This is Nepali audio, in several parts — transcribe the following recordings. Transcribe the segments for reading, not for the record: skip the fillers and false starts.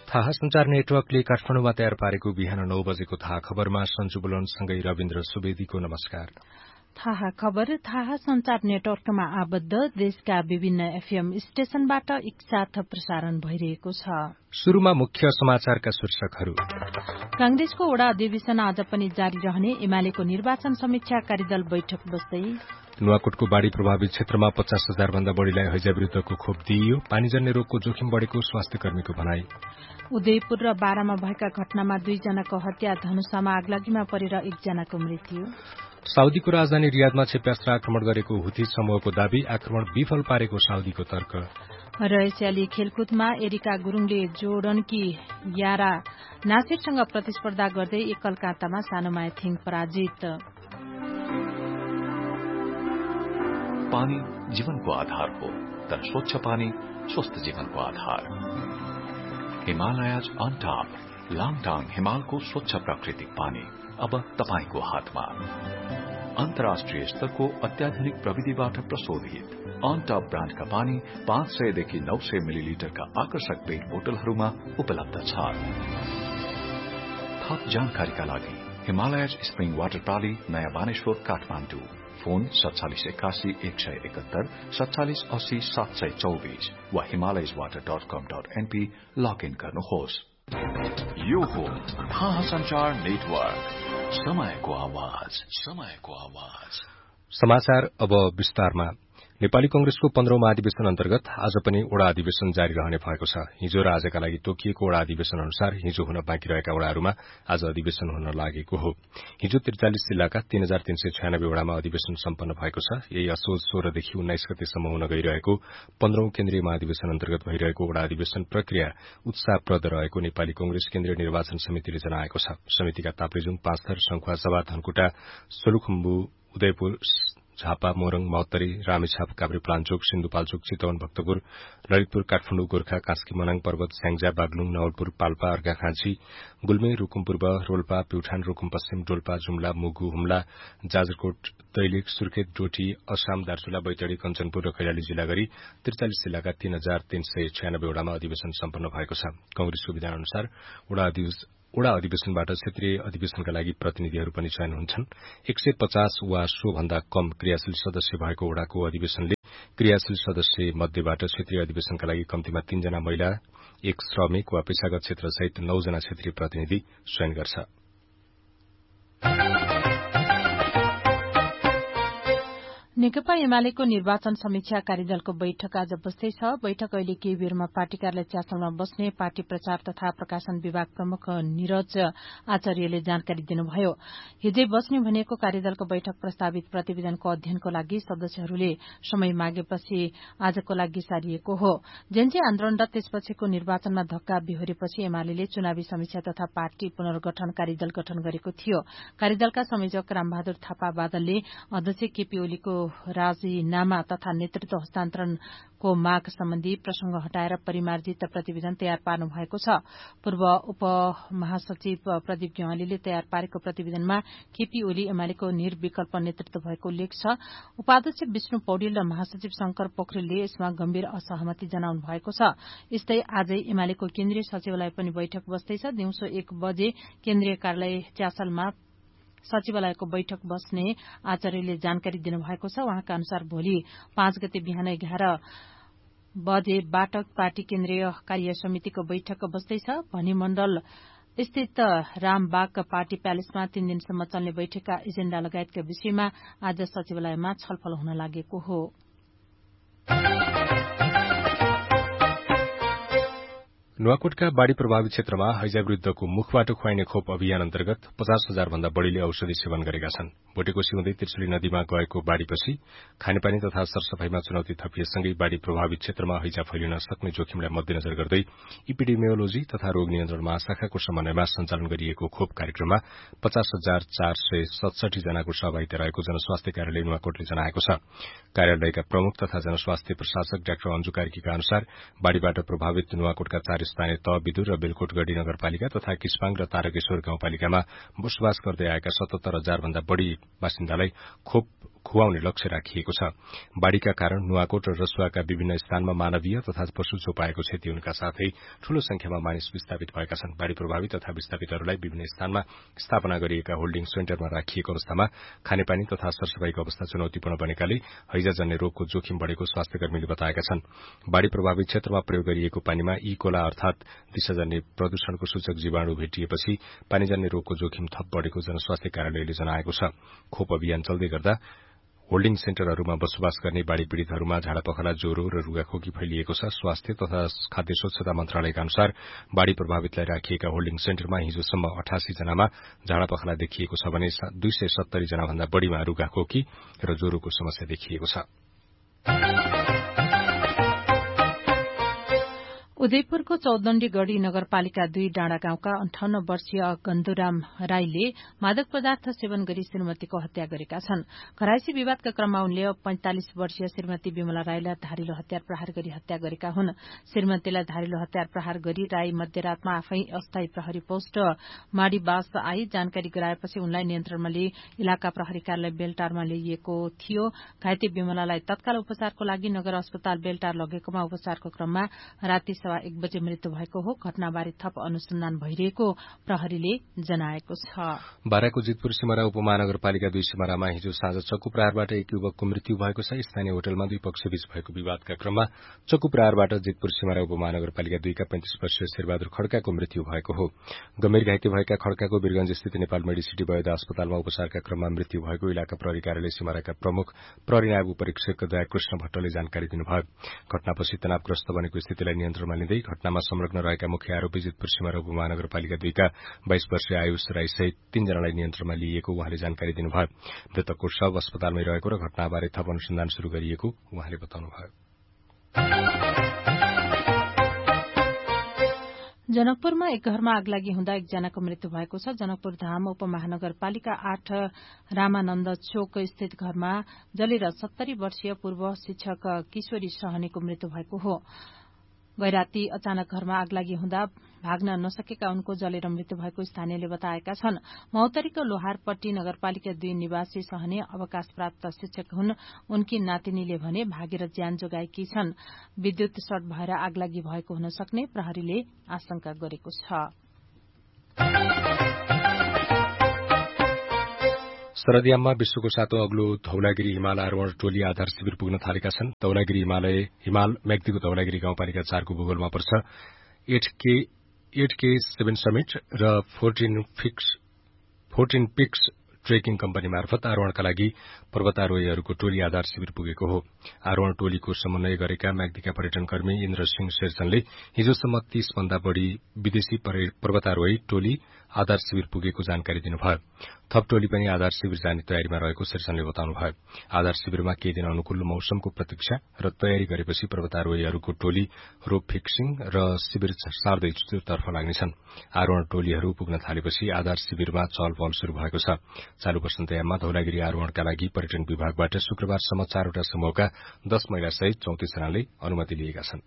थाहा संचार नेटवर्कले काठमाडौँमा तयार पारेको बिहान 9 बजेको थाहा खबरमा सञ्जु बुलनसँगै रविन्द्र सुवेदीको नमस्कार। थाहा खबर थाहा संचार नेटवर्कमा आबद्ध देशका विभिन्न एफएम स्टेशनबाट एकसाथ प्रसारण भइरहेको छ। शुरूमा मुख्य समाचारका शीर्षकहरू। कांग्रेसको वडा अधिवेशन आज पनि जारी रहने एमालेको निर्वाचन समीक्षा कार्यदल बैठक बस्दै। नुवाकोटको बाढ़ी प्रभावित क्षेत्रमा 50,000 भन्दा बढ़ीलाई हैजा विरूद्धको खोप दिइयो। पानीजन्य रोगको जोखिम बढ़ेको स्वास्थ्य कर्मीको भनाई। उदयपुर र बारामा भएका घटनामा 2 जनाको हत्या, धनुषामा आगलागीमा परेर 1 जनाको मृत्यु। साउदीको राजधानी रियादमा क्षेप्यास्त्र आक्रमण गरेको हुथी समूहको दावी, आक्रमण विफल पारेको साउदीको तर्क। र एसियाली खेलकुदमा एरिका गुरूङले जोर्डनकी यारा नासिरसँग प्रतिस्पर्धा गर्दै एकल काँतामा सानो मायाथिङ पराजित। पानी जीवनको आधार हो, तर स्वच्छ पानी स्वस्थ जीवनको आधार। हिमालयज अन टॉप लाङटाङ हिमालको स्वच्छ प्राकृतिक पानी अब तपाईको हातमा। अन्तर्राष्ट्रिय स्तरको अत्याधुनिक प्रविधिबाट प्रशोधित अन टॉप ब्रान्डका पानी 500 देखि 900 मिलिलिटरका आकर्षक पेट बोतलहरूमा उपलब्ध छ। थप जानकारीका लागि हिमालयज स्प्रिङ वाटर प्राली, नयाँ बानेश्वर, काठमाडौँ। फोन 4781 171 4780 724 वा himalayaswater.com.np लगइन गर्नुहोस्। यो हो थाहा संचार नेटवर्क, समयको आवाज। समाचार अब विस्तारमा। नेपाली कंग्रेसको 15औं महाधिवेशन अन्तर्गत आज पनि वडा अधिवेशन जारी रहने भएको छ। हिजो र आजका लागि तोकिएको वडा अधिवेशन अनुसार हिजो हुन बाँकी रहेका वडाहरूमा आज अधिवेशन हुन लागेको हो। हिजो 43 जिल्लाका 3,396 वडामा अधिवेशन सम्पन्न भएको छ। यही असोज 16 देखि 19 गतेसम्म हुन गइरहेको 15औं केन्द्रीय महाधिवेशन अन्तर्गत भइरहेको वडा अधिवेशन प्रक्रिया उत्साहप्रद रहेको नेपाली कंग्रेस केन्द्रीय निर्वाचन समितिले जनाएको छ। समितिका ताप्लेजुङ, पाँचथर, संखुवासभा, धनकुटा, सोलुखुम्बु, उदयपुर, झापा, मोरङ, महोत्तरी, रामेछाप, काभ्रेपलाञ्चोक, सिन्धुपाल्चोक, चितवन, भक्तपुर, ललितपुर, काठमाडौँ, गोर्खा, कास्की, मनाङ, पर्वत, स्याङ्जा, बागलुङ, नवलपुर, पाल्पा, अर्घाखाँची, गुल्मे, रुकुम पूर्व, रोल्पा, प्युठान, रुकुम पश्चिम, डोल्पा, जुम्ला, मुगु, हुम्ला, जाजरकोट, दैलेख, सुर्खेत, डोटी, अछाम, दार्चुला, बैतडी, कञ्चनपुर र कैलाली जिल्ला गरी 43 जिल्लाका 3,396 वडामा अधिवेशन सम्पन्न भएको छ। कंग्रेसको विधान अनुसार वडा अधिवेशनबाट क्षेत्रीय अधिवेशनका लागि प्रतिनिधिहरू पनि चयन हुन्छन्। 150 वा सो भन्दा कम क्रियाशील सदस्य भएको वडाको अधिवेशनले क्रियाशील सदस्य मध्येबाट क्षेत्रीय अधिवेशनका लागि कम्तीमा 3 जना महिला, 1 श्रमिक वा पेशागत क्षेत्रसहित 9 जना क्षेत्रीय प्रतिनिधि चयन गर्छ। नेकपा एमालेको निर्वाचन समीक्षा कार्यदलको बैठक आज बस्दैछ। बैठक अहिले केही बेरमा पार्टी कार्यालय च्यासलमा बस्ने पार्टी प्रचार तथा प्रकाशन विभाग प्रमुख निरज आचार्यले जानकारी दिनुभयो। हिजै बस्ने भनिएको कार्यदलको बैठक प्रस्तावित प्रतिवेदनको अध्ययनको लागि सदस्यहरूले समय मागेपछि आजको लागि सारिएको हो। जेन्जी आन्दोलन र त्यसपछिको निर्वाचनमा धक्का बिहोरेपछि एमाले चुनावी समीक्षा तथा पार्टी पुनर्गठन कार्यदल गठन गरेको थियो। कार्यदलका संयोजक रामबहादुर थापा बादलले अध्यक्ष केपी ओलीको राजीनामा तथा नेतृत्व हस्तान्तरणको माग सम्बन्धी प्रसंग हटाएर परिमार्जित प्रतिवेदन तयार पार्नु भएको छ। पूर्व उपमहासचिव प्रदीप गेवालीले तयार पारेको प्रतिवेदनमा केपी ओली एमालेको निर्विकल्प नेतृत्व भएको उल्लेख छ। उपाध्यक्ष विष्णु पौडेल र महासचिव शंकर पोखरेलले यसमा गम्भीर असहमति जनाउनु भएको छ। यस्तै आजै एमालेको केन्द्रीय सचिवालय पनि बैठक बस्दैछ। दिउँसो 1 बजे केन्द्रीय कार्यालय च्यासलमा सचिवालयको बैठक बस्ने आचार्यले जानकारी दिनुभएको छ। उहाँका अनुसार भोलि 5 गते बिहान 11 बजेबाट पार्टी केन्द्रीय कार्य समितिको बैठक बस्दैछ। भनिमण्डल स्थित रामबाग पार्टी प्यालेसमा 3 दिनसम्म चल्ने बैठकका एजेण्डा लगायतका विषयमा आज सचिवालयमा छलफल हुन लागेको हो। नुवाकोटका बाढ़ी प्रभावित क्षेत्रमा हैजा विरूद्धको मुखबाट खुवाइने खोप अभियान अन्तर्गत 50,000 भन्दा बढ़ीले औषधि सेवन गरेका छन्। भोटेकोशी हुँदै त्रिशुली नदीमा गएको बाढ़ीपछि खानेपानी तथा सरसफाईमा चुनौती थपिएसँगै बाढ़ी प्रभावित क्षेत्रमा हैजा फैलिन सक्ने जोखिमलाई मध्यनजर गर्दै इपिडेमियोलोजी तथा रोग नियन्त्रण महाशाखाको समन्वयमा सञ्चालन गरिएको खोप कार्यक्रममा 50,467 जनाको सहभागिता रहेको जनस्वास्थ्य कार्यालय नुवाकोटले जनाएको छ। कार्यालयका प्रमुख तथा जनस्वास्थ्य प्रशासक डाक्टर अन्जु कार्कीका अनुसार बाढ़ीबाट प्रभावित नुवाकोटका 4 स्थानीय तह विदुर र बेलकोटगढ़ी नगरपालिका तथा किस्पाङ र तारकेश्वर गाउँपालिकामा बसोबास गर्दै आएका 77,000 भन्दा बढ़ी बासिन्दालाई खोप खुवाउने लक्ष्य राखिएको छ। बाढ़ीका कारण नुवाकोट र रसुवाका विभिन्न स्थानमा मानवीय तथा पशु चोपाएको क्षति हुनका साथै ठूलो संख्यामा मानिस विस्थापित भएका छन्। बाढ़ी प्रभावित तथा विस्थापितहरूलाई विभिन्न स्थानमा स्थापना गरिएका होल्डिङ सेन्टरमा राखिएको अवस्थामा खानेपानी तथा सरसफाईको अवस्था चुनौतीपूर्ण बनेकाले हैजाजन्य रोगको जोखिम बढ़ेको स्वास्थ्यकर्मीले बताएका छन्। बाढ़ी प्रभावित क्षेत्रमा प्रयोग गरिएको पानीमा ई कोला अर्थात दिशाजन्य प्रदूषणको सूचक जीवाणु भेटिएपछि पानीजन्य रोगको जोखिम थप बढ़ेको जनस्वास्थ्य कार्यालयले जनाएको छ। खोप अभियान चल्दै गर्दा होल्डिङ सेन्टरहरूमा बसोबास गर्ने बाढ़ी पीड़ितहरूमा झाडापखाला, ज्वरो र रुगाखोकी फैलिएको छ। स्वास्थ्य तथा खाद्य स्वच्छता मन्त्रालयका अनुसार बाढ़ी प्रभावितलाई राखिएका होल्डिङ सेन्टरमा हिजोसम्म 88 जनामा झाडापखाला देखिएको छ भने 270 जना भन्दा बढ़ीमा रुगाखोकी र ज्वरोको समस्या देखिएको छ। उदयपुरको चौदण्डी गढ़ी नगरपालिका 2 डाँडागाउँका 58 वर्षीय गन्धुराम राईले मादक पदार्थ सेवन गरी श्रीमतीको हत्या गरेका छन्। घराइसी विवादका क्रममा उनले 45 वर्षीय श्रीमती विमला राईलाई धारिलो हतियार प्रहार गरी हत्या गरेका हुन्। श्रीमतीलाई धारिलो हतियार प्रहार गरी राई मध्यरातमा आफै अस्थायी प्रहरी पोस्ट माडीबास आई। जानकारी गराएपछि उनलाई नियन्त्रणमा लिई इलाका प्रहरी कार्यालय बेलटारमा ल्याइएको थियो। घाइते विमलालाई तत्काल उपचारको लागि नगर अस्पताल बेलटार लगेकोमा उपचारको क्रममा राति 1 बजे मृत्यु भएको हो। घटनाबारे थप अनुसन्धान भइरहेको प्रहरीले जनाएको छ। बाराको जितपुर सिमरा उपमहानगरपालिका 2 सिमरामा हिजो साँझ चक्कु प्रहारबाट एक युवकको मृत्यु भएको छ। स्थानीय होटलमा दुई पक्षबीच भएको विवादका क्रममा चक्कु प्रहारबाट जितपुर सिमरा उपमहानगरपालिका 2 का 35 वर्षीय शेरबहादुर खड्काको मृत्यु भएको हो। गम्भीर घाइते भएका खड्काको वीरगंज स्थित नेपाल मेडिसिटी वैद्य अस्पतालमा उपचारका क्रममा मृत्यु भएको इलाका प्रहरी कार्यालय सिमराका प्रमुख प्रहरी नायब उपरीक्षक दयाकृष्ण भट्टले जानकारी दिनुभयो। घटनापछि तनावग्रस्त बनेको स्थितिलाई नियन्त्रणमा लिँदै घटनामा संलग्न रहेका मुख्य आरोपी जितपुर सिमरा उपमहानगरपालिका 2 का 22 वर्षीय आयुष राई सहित 3 जनालाई नियन्त्रणमा लिइएको उहाँले जानकारी दिनुभयो। मृतकको शव अस्पतालमै रहेको र घटनाबारे थप अनुसन्धान शुरू गरिएको उहाँले बताउनुभयो। जनकपुरमा एक घरमा आगलागी हुँदा एकजनाको मृत्यु भएको छ। जनकपुर धाम उपमहानगरपालिका 8 रामानन्द चोक स्थित घरमा जलेर 70 वर्षीय पूर्व शिक्षक किशोरी सहनेको मृत्यु भएको हो। गैराती अचानक घरमा आगलागी हुँदा भाग्न नसकेका उनको जलेर मृत्यु भएको स्थानीयले बताएका छन्। मौतरीको लोहारपट्टी नगरपालिका 2 निवासी सहने अवकाश प्राप्त शिक्षक हुन्। उनकी नातिनीले भने भागेर ज्यान जोगाएकी छन्। विद्युत सर्ट भएर आगलागी भएको हुन सक्ने प्रहरीले आशंका गरेको छ। शरदयाममा विश्वको 7औं अग्लो धौलागिरी हिमाल आरोहण टोली आधार शिविर पुग्न थालेका छन्। धौलागिरी हिमाल म्याग्दीको धौलागिरी गाउँपालिका 4 को भूगोलमा पर्छ। 8K7 समिट र 14 पिक्स ट्रेकिङ कम्पनी मार्फत आरोहणका लागि पर्वतारोहीहरूको टोली आधार शिविर पुगेको हो। आरोहण टोलीको समन्वय गरेका म्याग्दीका पर्यटनकर्मी इन्द्र सिंह शेरचनले हिजोसम्म 30 भन्दा बढ़ी विदेशी पर्वतारोही टोली आधार शिविर पुगेको जानकारी दिनुभयो। थप टोली पनि आधार शिविर जाने तयारीमा रहेको शेरचनले बताउनुभयो। आधार शिविरमा केही दिन अनुकूल मौसमको प्रतीक्षा र तयारी गरेपछि पर्वतारोहीहरूको टोली रोप फिक्सिङ र शिविर सार्दै तर्फ लाग्नेछन्। आरोहण टोलीहरू पुग्न थालेपछि आधार शिविरमा चहलपहल शुरू भएको छ। चालू वसन्तयाममा धौलागिरी आरोहणका लागि पर्यटन विभागबाट शुक्रबारसम्म 4वटा समूहका 10 महिला सहित 34 जनाले अनुमति लिएका छन्।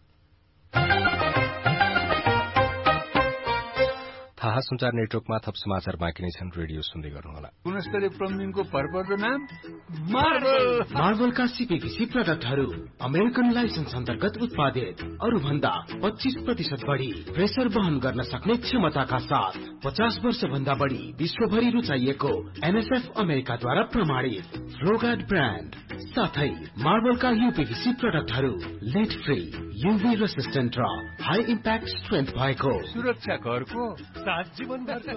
थाहा संचार नेटवर्कमा थप समाचार बाँकी नै छन्। रेडियो सुन्दै गर्नुहोला। गुणस्तरीय प्लम्बिङको भरपर्दो नाम मार्बलका सीपीवीसी प्रडक्टहरू अमेरिकन लाइसेन्स अन्तर्गत उत्पादित, अरू भन्दा 25% बढी प्रेसर वहन गर्न सक्ने क्षमताका साथ 50 वर्ष भन्दा बढी विश्वभरि रुचाइएको एनएसएफ अमेरिकाद्वारा प्रमाणित फ्लोगार्ड ब्रान्ड साथै मार्बलका यूपीवीसी प्रडक्टहरू लेड फ्री, यूभी रेसिस्टेन्ट र हाई इम्प्याक्ट स्ट्रेन्थ भएको सुरक्षा घरको साथ जीवन भरको।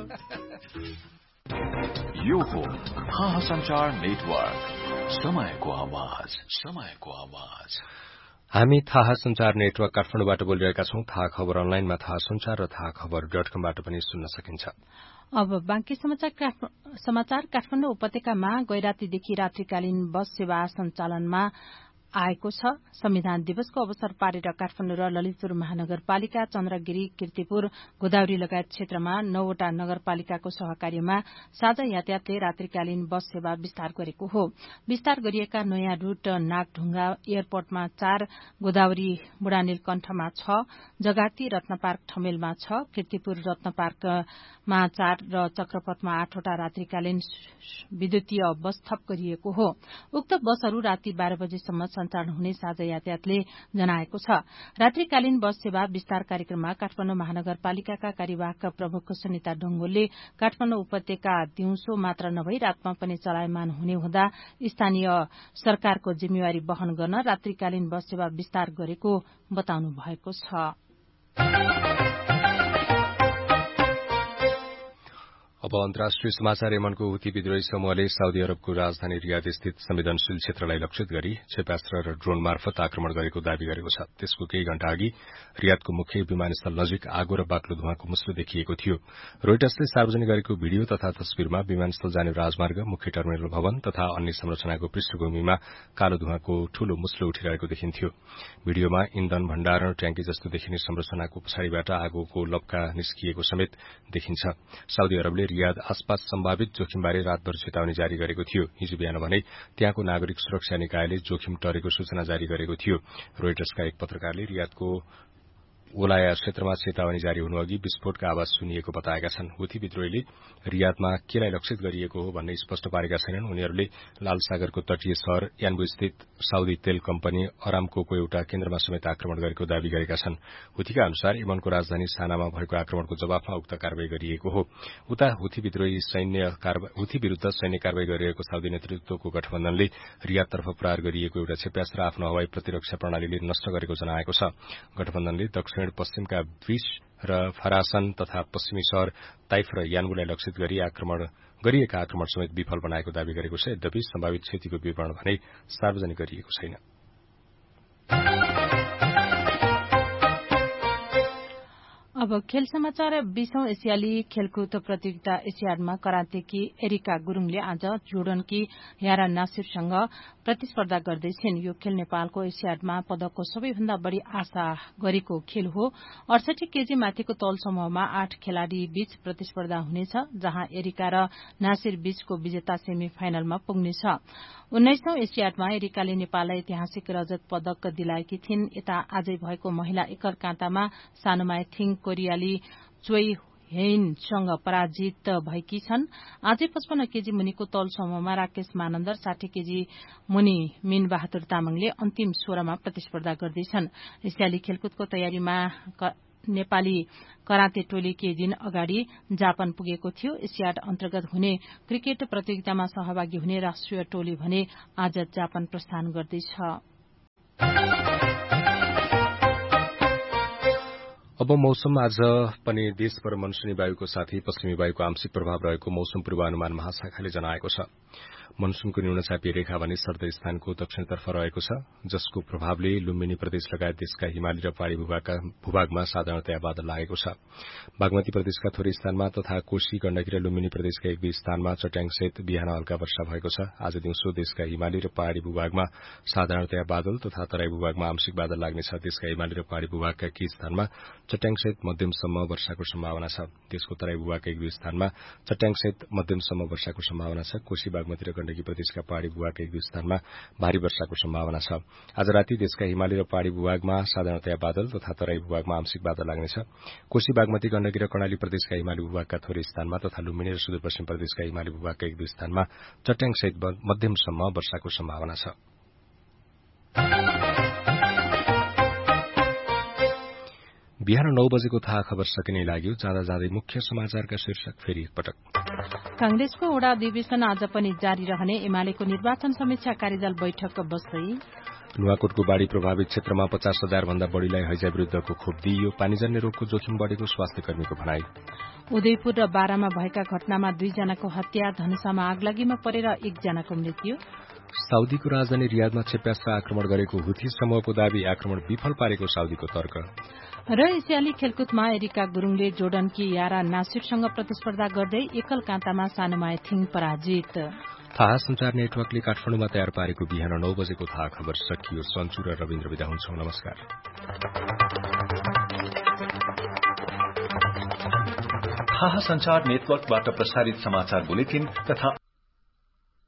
यो हो थाहा संचार नेटवर्क, समयको आवाज, समयको आवाज। हामी थाहा संचार नेटवर्क काठमाडौँबाट बोलिरहेका छौं। थाहा खबर अनलाइनमा थाहा संचार र थाहा खबर.com-बाट पनि सुन्न सकिन्छ। अब बाँकी समाचार। काठमाडौँ उपत्यकामा गैरातीदेखि रात्रिकालीन बस सेवा सञ्चालनमा आएको छ। संविधान दिवसको अवसर पारेर काठमाडौँ र ललितपुर महानगरपालिका, चन्द्रगिरी, कीर्तिपुर, गोदावरी लगायत क्षेत्रमा 9वटा नगरपालिकाको सहकार्यमा साझा यातायातले रात्रिकालीन बस सेवा विस्तार गरेको हो। विस्तार गरिएका नयाँ रूट नागढुङ्गा एयरपोर्टमा 4, गोदावरी बुढानीलकण्ठमा 6, जगाती रत्नपार्क ठमेलमा 6, कीर्तिपुर रत्नपार्कमा 4 र चक्रपथमा 8वटा रात्रिकालीन विद्युतीय बस थप गरिएको हो। उक्त बसहरू राति 12 बजेसम्म सञ्चालन हुने साझा यातायातले जनाएको छ। रात्रिकालीन बस सेवा विस्तार कार्यक्रममा काठमाडौँ महानगरपालिकाका कार्यवाहक प्रमुख सुनिता ढुङ्गोलले काठमाडौँ उपत्यका दिउँसो मात्र नभई रातमा पनि चलायमान हुने हुँदा स्थानीय सरकारको जिम्मेवारी वहन गर्न रात्रिकालीन बस सेवा विस्तार गरेको बताउनु भएको छ। अब अन्तर्राष्ट्रिय समाचार। यमनको हुती विद्रोही समूहले साउदी अरबको राजधानी रियाद स्थित संवेदनशील क्षेत्रलाई लक्षित गरी क्षेपास्त्र र ड्रोन मार्फत आक्रमण गरेको दावी गरेको छ। त्यसको केही घण्टा अघि रियादको मुख्य विमानस्थल नजिक आगो र बाक्लो धुवाँको मुस्लो देखिएको थियो। रोइटर्सले सार्वजनिक गरेको भिडियो तथा तस्विरमा विमानस्थल जाने राजमार्ग, मुख्य टर्मिनल भवन तथा अन्य संरचनाको पृष्ठभूमिमा कालो धुवाँको ठूलो मुस्लो उठिरहेको देखिन्थ्यो। भिडियोमा इन्धन भण्डारण ट्याङ्की जस्तो देखिने संरचनाको पछाडिबाट आगोको लपका निस्किएको समेत देखिन्छ। साउदी अरबले रियाद आसपास सम्भावित जोखिमबारे रातभर चेतावनी जारी गरेको थियो। हिजो बिहान भने त्यहाँको नागरिक सुरक्षा निकायले जोखिम टरेको सूचना जारी गरेको थियो। रोइटर्सका एक पत्रकारले रियादको ओलाया क्षेत्रमा चेतावनी जारी हुनुअघि विस्फोटका आवाज सुनिएको बताएका छन्। हुती विद्रोहीले रियादमा केलाई लक्षित गरिएको हो भन्ने स्पष्ट पारेका छैनन्। उनीहरूले लाल सागरको तटीय शहर यान्बु स्थित साउदी तेल कम्पनी अरामकोको एउटा केन्द्रमा समेत आक्रमण गरेको दावी गरेका छन्। हुतीका अनुसार यमनको राजधानी सानामा भएको आक्रमणको जवाफमा उक्त कारवाही गरिएको हो। उता हुती विरूद्ध सैन्य कारवाही गरिरहेको साउदी नेतृत्वको गठबन्धनले रियादतर्फ प्रहार गरिएको एउटा क्षेप्यास्त्र आफ्नो हवाई प्रतिरक्षा प्रणालीले नष्ट गरेको जनाएको छ। गठबन्धनले दक्षिण पश्चिमका विश र फरासन तथा पश्चिमी शहर ताइफ र यान्बुलाई लक्षित गरिएका आक्रमण समेत विफल बनाएको दावी गरेको छ। यद्यपि सम्भावित क्षतिको विवरण भने सार्वजनिक गरिएको छैन। अब खेल समाचार। 20औं एसियाली खेलकुद प्रतियोगिता एसियाडमा करातेकी एरिका गुरूङले आज जोर्डनकी यारा नासिरसँग प्रतिस्पर्धा गर्दैछिन्। यो खेल नेपालको एसियाडमा पदकको सबैभन्दा बढ़ी आशा गरेको खेल हो। 68 केजी माथिको तौल समूहमा 8 खेलाड़ी बीच प्रतिस्पर्धा हुनेछ, जहाँ एरिका र नासिर बीचको विजेता सेमी फाइनलमा पुग्नेछ। 19औं एसियाडमा एरिकाले नेपाललाई ऐतिहासिक रजत पदक दिलाएकी थिइन्। यता आजै भएको महिला एकल काँतामा सानुमाया थिङ कोरियाली चोइ हेइनसँग पराजित भएकी छन्। आजै 55 केजी मुनिको तौल समूहमा राकेश मानन्दर, 60 केजी मुनि मीन बहादुर तामाङले अन्तिम 16मा प्रतिस्पर्धा गर्दैछन्। एसियाली खेलकुदको तयारीमा नेपाली कराते टोली केही दिन अगाडि जापान पुगेको थियो। एसियाड अन्तर्गत हुने क्रिकेट प्रतियोगितामा सहभागी हुने राष्ट्रिय टोली भने आज जापान प्रस्थान गर्दैछ। अब मौसम। आज पनि देशभर मनसूनी वायुको साथै पश्चिमी वायुको आंशिक प्रभाव रहेको मौसम पूर्वानुमान महाशाखाले जनाएको छ। मनसूनको न्यूनचापीय रेखा भने सर्द स्थानको दक्षिणतर्फ रहेको छ, जसको प्रभावले लुम्बिनी प्रदेश लगायत देशका हिमाली र पहाड़ी भूभागमा साधारणतया बादल लागेको छ। बागमती प्रदेशका थोरै स्थानमा तथा कोशी, गण्डकी र लुम्बिनी प्रदेशका एक दुई स्थानमा चट्याङसहित बिहान हल्का वर्षा भएको छ। आज दिउँसो देशका हिमाली र पहाड़ी भूभागमा साधारणतया बादल तथा तराई भूभागमा आंशिक बादल लाग्नेछ। देशका हिमाली र पहाड़ी भूभागका केही स्थानमा चट्याङसहित मध्यमसम्म वर्षाको सम्भावना छ। देशको तराई भूभागका एक दुई स्थानमा चट्याङसहित मध्यमसम्म वर्षाको सम्भावना छ। कोशी, बागमती र गण्डकी प्रदेशका पहाड़ी भूभागका एक दुई स्थानमा भारी वर्षाको सम्भावना छ। आज राति देशका हिमाली र पहाड़ी भूभागमा साधारणतया बादल तथा तराई भूभागमा आंशिक बादल लाग्नेछ। कोशी, बागमती, गण्डकी र कर्णाली प्रदेशका हिमाली भूभागका थोरै स्थानमा तथा लुम्बिनी र सुदूरपश्चिम प्रदेशका हिमाली भूभागका एक दुई स्थानमा चट्याङसहित मध्यमसम्म वर्षाको सम्भावना छ। बिहान 9 बजेको थाहा खबर सकिने लाग्यो। जाँदा जाँदै मुख्य समाचारका शीर्षक फेरि एकपटक। कांग्रेसको वडा अधिवेशन आज पनि जारी रहने, एमालेको निर्वाचन समीक्षा कार्यदल बैठक बस्दै। नुवाकोटको बाढ़ी प्रभावित क्षेत्रमा 50,000 भन्दा बढ़ीलाई हैजा विरूद्धको खोप दिइयो। पानीजन्य रोगको जोखिम बढ़ेको स्वास्थ्य कर्मीको भनाई। उदयपुर र बारामा भएका घटनामा 2 जनाको हत्या, धनुषामा आगलागीमा परेर 1 जनाको मृत्यु। साउदीको राजधानी रियादमा क्षेप्यास्त्र आक्रमण गरेको हुथी समूहको दावी, आक्रमण विफल पारेको साउदीको तर्क। र एसियाली खेलकुदमा एरिका गुरूङले जोर्डनकी यारा नासिरसँग प्रतिस्पर्धा गर्दै एकल काँतामा सानुमाया थिङ पराजित। थाहा संचार नेटवर्कले काठमाडौँमा तयार पारेको बिहान 9 बजेको थाहा खबर सकियो। सन्चु र रविन्द्र विदा हुन्छौं। नमस्कार। थाहा संचार नेटवर्कबाट प्रसारित समाचार बुलेटिन तथा